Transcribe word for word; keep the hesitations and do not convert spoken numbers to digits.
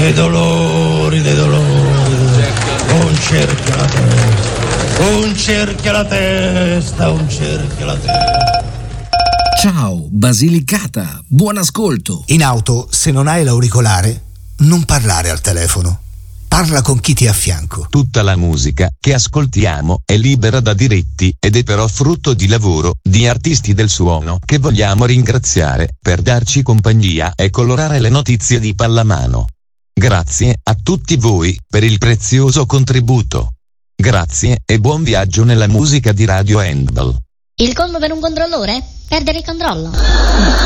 Che dolori, dei dolori. Un cerchio alla testa, un cerchio alla testa, un cerchio alla testa. Ciao, Basilicata, buon ascolto. In auto, se non hai l'auricolare, non parlare al telefono. Parla con chi ti è a fianco. Tutta la musica che ascoltiamo è libera da diritti ed è però frutto di lavoro di artisti del suono che vogliamo ringraziare per darci compagnia e colorare le notizie di pallamano. Grazie a tutti voi per il prezioso contributo. Grazie e buon viaggio nella musica di Radio Handball. Il colmo per un controllore? Perdere il controllo.